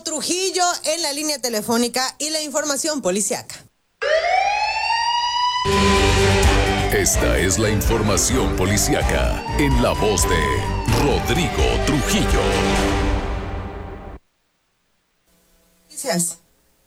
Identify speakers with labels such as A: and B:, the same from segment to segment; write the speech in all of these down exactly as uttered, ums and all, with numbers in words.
A: Trujillo en la línea telefónica y la información policiaca.
B: Esta es la información policiaca en la voz de Rodrigo Trujillo.
C: Gracias.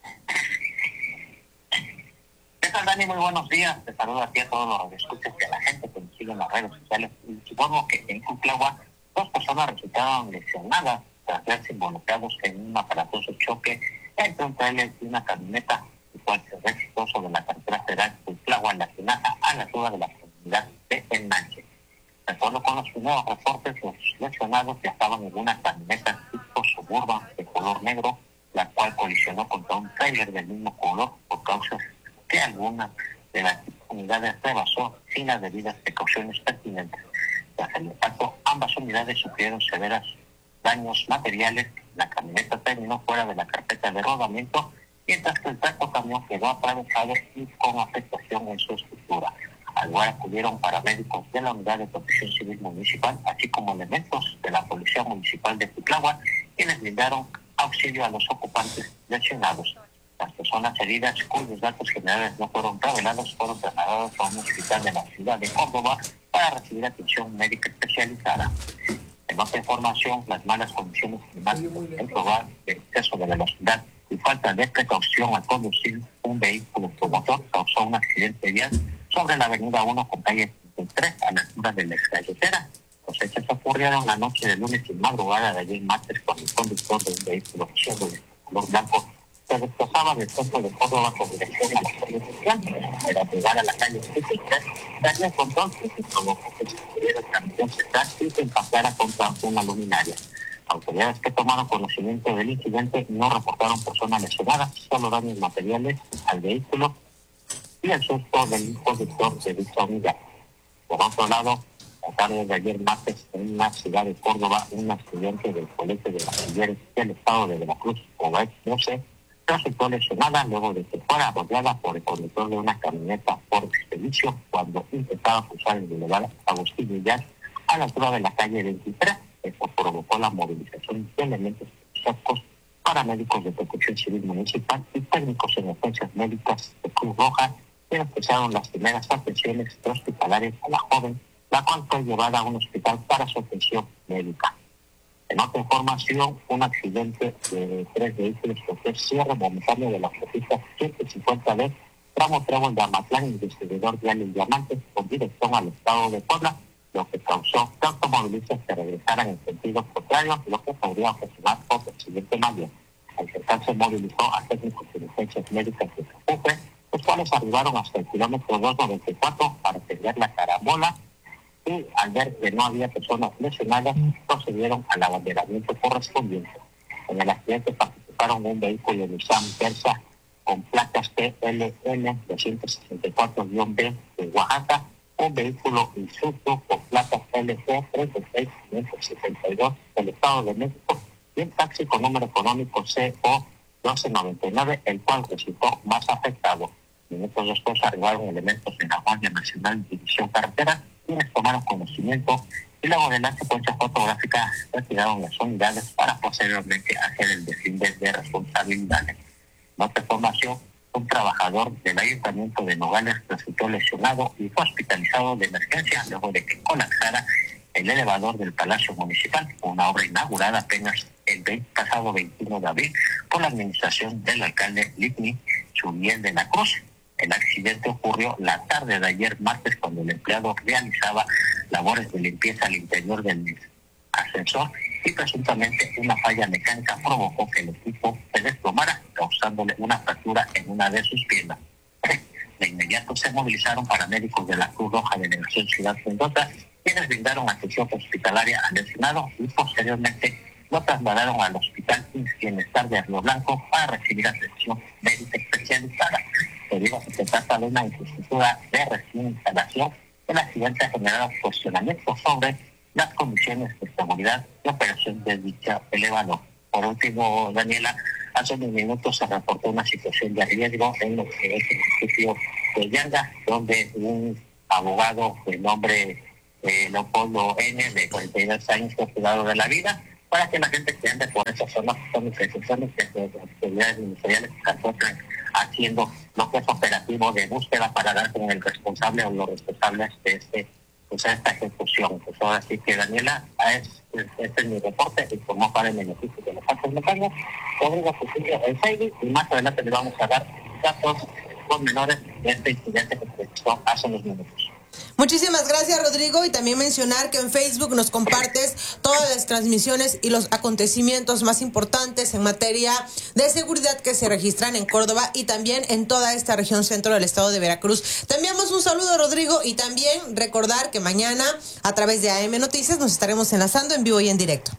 D: ¿Qué tal, Dani? Muy buenos días. Te saludo aquí a todos los escuchas y a la gente que nos sigue en las redes sociales. Y supongo que en Cutlagua dos personas resultaron lesionadas tras verse involucrados en un aparatoso choque entre un trailer y una camioneta, el cual se registró sobre la carretera federal Cutlagua en la Tinaja, a la altura de la comunidad de Enmanche. De acuerdo con los primeros reportes, los lesionados viajaban en una camioneta tipo Suburban de color negro, la cual colisionó contra un trailer del mismo color por causas que alguna de las unidades rebasó sin las debidas precauciones pertinentes. Tras el impacto, ambas unidades sufrieron severos daños materiales. La camioneta terminó fuera de la carpeta de rodamiento, mientras que el tractocamión quedó atravesado y con afectación en su estructura. Al lugar acudieron paramédicos de la Unidad de Protección Civil Municipal, así como elementos de la Policía Municipal de Cutlagua, quienes brindaron auxilio a los ocupantes lesionados. Las personas heridas, cuyos datos generales no fueron revelados, fueron trasladados a un hospital de la ciudad de Córdoba para recibir atención médica especializada. En otra información, las malas condiciones climáticas, el lugar de exceso de velocidad y falta de precaución al conducir un vehículo automotor causó un accidente vial sobre la avenida uno con calle treinta y tres a la altura de la excarretera. Los hechos ocurrieron la noche de lunes y madrugada de ayer martes, cuando el conductor de un vehículo de color blanco se desplazaba del centro de Córdoba con dirección a la calle social. Para llegar a la calle treinta y tres, dañó el control que se provocó que se pudiera el camión central y se impactara contra una luminaria. Autoridades que tomaron conocimiento del incidente no reportaron personas lesionadas, solo daños materiales al vehículo y el susto del conductor de dicha unidad. Por otro lado, la tarde de ayer martes, en la ciudad de Córdoba, una estudiante del Colegio de Bachilleres del Estado de Veracruz, Obaez doce, resultó lesionada luego de que fuera arrollada por el conductor de una camioneta por expedición cuando intentaba cruzar el bulevar Agustín Villar a la altura de la calle veintitrés. Esto provocó la movilización de elementos policíacos, paramédicos de Protección Civil Municipal y técnicos en urgencias médicas de Cruz Roja, quienes empezaron las primeras atenciones hospitalarias a la joven, la cual fue llevada a un hospital para su atención médica. En otra información, un accidente de tres vehículos por cierre momentáneo de la autopista ciento cincuenta D, tramo Trébol de Amatlán y distribuidor vial El Diamante, con dirección al estado de Puebla, lo que causó que automovilistas que regresaran en sentido contrario, lo que podría ocasionar otro accidente mayor. Al cercar se movilizó a técnicos de urgencias médicas de Zapupe, los cuales arribaron hasta el kilómetro doscientos noventa y cuatro para atender la carambola, y al ver que no había personas lesionadas, procedieron al abanderamiento correspondiente. En el accidente participaron un vehículo Nissan Versa con placas T L N doscientos sesenta y cuatro B de Oaxaca, un vehículo Isuzu con placas L C treinta y seis quinientos setenta y dos del Estado de México y un taxi con número económico C O doce noventa y nueve, el cual resultó más afectado. Minutos después arribaron elementos de la Guardia Nacional División Carretera, quienes tomaron conocimiento y luego de la secuencia fotográfica retiraron las unidades para posteriormente hacer el deslinde de responsabilidades. En otra información, un trabajador del Ayuntamiento de Nogales resultó lesionado y fue hospitalizado de emergencia luego de que colapsara el elevador del Palacio Municipal, una obra inaugurada apenas el pasado veintiuno de abril por la administración del alcalde Ligny Churiel de la Cruz. El accidente ocurrió la tarde de ayer martes, cuando el empleado realizaba labores de limpieza al interior del ascensor y presuntamente una falla mecánica provocó que el equipo se desplomara, causándole una fractura en una de sus piernas. De inmediato se movilizaron paramédicos de la Cruz Roja de Delegación Ciudad Mendoza, quienes brindaron atención hospitalaria al lesionado y posteriormente lo trasladaron al Hospital Bienestar de Río Blanco para recibir atención médica especializada. Debido a que se trata de una infraestructura de recién instalación, el accidente ha generado cuestionamientos sobre las condiciones de seguridad y operación de dicha elevador. Por último, Daniela, hace unos minutos se reportó una situación de riesgo en lo que es el municipio de Yanga, donde un abogado de nombre eh, Leopoldo N., de cuarenta y dos años, fue privado de la vida para que la gente que ande por esas zonas son instituciones que las autoridades ministeriales se encuentran haciendo lo que es operativo de búsqueda para dar con el responsable o los responsables de este, pues, esta ejecución. Pues ahora sí que Daniela, es, este es mi reporte y formó para el beneficio de los altos montañas. Rodrigo Cecilio el Seidi, y más adelante le vamos a dar datos con menores de este incidente que se registró hace unos minutos.
A: Muchísimas gracias, Rodrigo, y también mencionar que en Facebook nos compartes todas las transmisiones y los acontecimientos más importantes en materia de seguridad que se registran en Córdoba y también en toda esta región centro del estado de Veracruz. Te enviamos un saludo, Rodrigo, y también recordar que mañana a través de A M Noticias nos estaremos enlazando en vivo y en directo.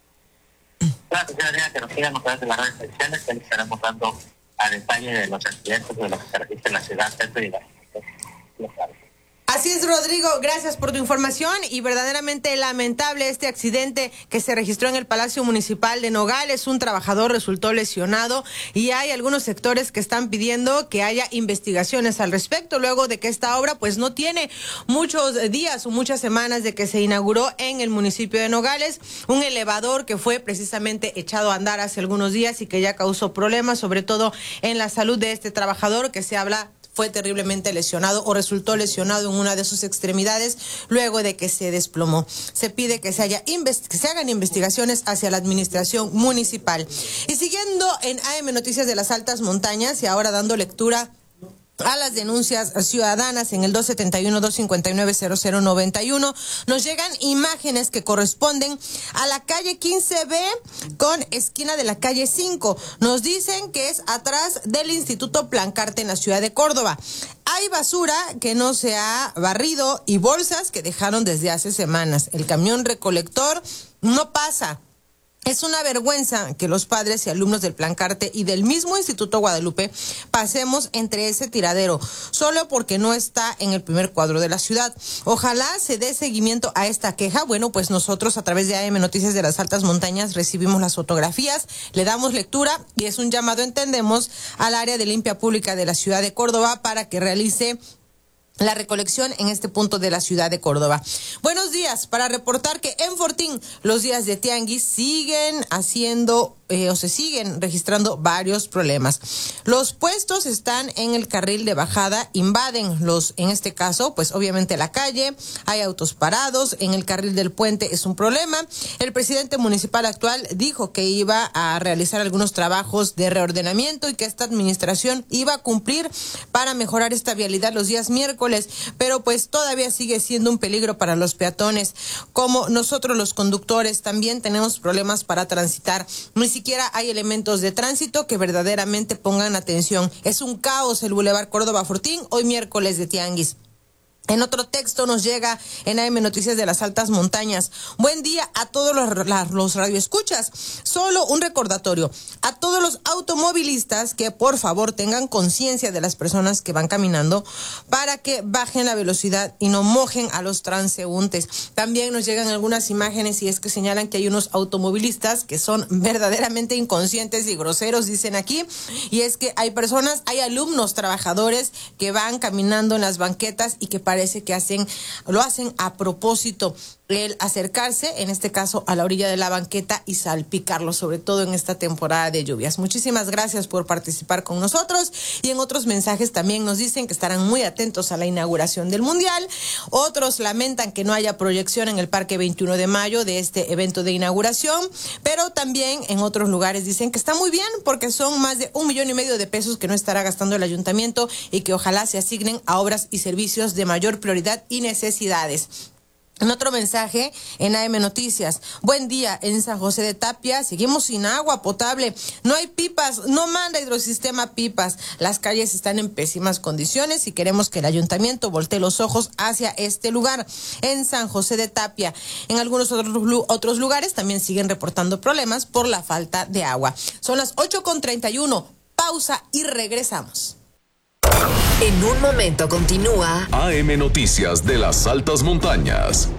D: Gracias, señora, que nos sigan a través de las redes sociales, que les estaremos dando a detalle de los accidentes de los que se registra en la ciudad centro y la ciudad.
A: Así es, Rodrigo, gracias por tu información y verdaderamente lamentable este accidente que se registró en el Palacio Municipal de Nogales. Un trabajador resultó lesionado y hay algunos sectores que están pidiendo que haya investigaciones al respecto luego de que esta obra pues no tiene muchos días o muchas semanas de que se inauguró en el municipio de Nogales. Un elevador que fue precisamente echado a andar hace algunos días y que ya causó problemas, sobre todo en la salud de este trabajador que se habla fue terriblemente lesionado o resultó lesionado en una de sus extremidades luego de que se desplomó. Se pide que se, haya invest- que se hagan investigaciones hacia la administración municipal. Y siguiendo en A M Noticias de las Altas Montañas y ahora dando lectura a las denuncias ciudadanas en el dos setenta y uno, dos cincuenta y nueve, cero cero noventa y uno, nos llegan imágenes que corresponden a la calle quince B con esquina de la calle cinco. Nos dicen que es atrás del Instituto Plancarte en la ciudad de Córdoba. Hay basura que no se ha barrido y bolsas que dejaron desde hace semanas. El camión recolector no pasa. Es una vergüenza que los padres y alumnos del Plancarte y del mismo Instituto Guadalupe pasemos entre ese tiradero, solo porque no está en el primer cuadro de la ciudad. Ojalá se dé seguimiento a esta queja. Bueno, pues nosotros a través de A M Noticias de las Altas Montañas recibimos las fotografías, le damos lectura y es un llamado, entendemos, al área de limpia pública de la ciudad de Córdoba para que realice la recolección en este punto de la ciudad de Córdoba. Buenos días, para reportar que en Fortín los días de tianguis siguen haciendo eh, o se siguen registrando varios problemas. Los puestos están en el carril de bajada, invaden los, en este caso, pues obviamente la calle, hay autos parados, en el carril del puente es un problema. El presidente municipal actual dijo que iba a realizar algunos trabajos de reordenamiento y que esta administración iba a cumplir para mejorar esta vialidad los días miércoles, pero pues todavía sigue siendo un peligro para los peatones. Como nosotros los conductores también tenemos problemas para transitar. Ni siquiera hay elementos de tránsito que verdaderamente pongan atención. Es un caos el Boulevard Córdoba Fortín, hoy miércoles de tianguis. En otro texto nos llega en A M Noticias de las Altas Montañas. Buen día a todos los, los radioescuchas. Solo un recordatorio a todos los automovilistas que por favor tengan conciencia de las personas que van caminando para que bajen la velocidad y no mojen a los transeúntes. También nos llegan algunas imágenes y es que señalan que hay unos automovilistas que son verdaderamente inconscientes y groseros, dicen aquí. Y es que hay personas, hay alumnos, trabajadores que van caminando en las banquetas y que parecen Parece que hacen, lo hacen a propósito, el acercarse, en este caso, a la orilla de la banqueta y salpicarlo, sobre todo en esta temporada de lluvias. Muchísimas gracias por participar con nosotros y en otros mensajes también nos dicen que estarán muy atentos a la inauguración del Mundial. Otros lamentan que no haya proyección en el Parque veintiuno de mayo de este evento de inauguración, pero también en otros lugares dicen que está muy bien porque son más de un millón y medio de pesos que no estará gastando el ayuntamiento y que ojalá se asignen a obras y servicios de mayor prioridad y necesidades. En otro mensaje en A M Noticias, buen día, en San José de Tapia seguimos sin agua potable, no hay pipas, no manda Hidrosistema pipas, las calles están en pésimas condiciones y queremos que el ayuntamiento voltee los ojos hacia este lugar. En San José de Tapia, en algunos otros, otros lugares también siguen reportando problemas por la falta de agua. Son las ocho con treinta y uno, pausa y regresamos.
E: En un momento continúa
B: A M Noticias de las Altas Montañas.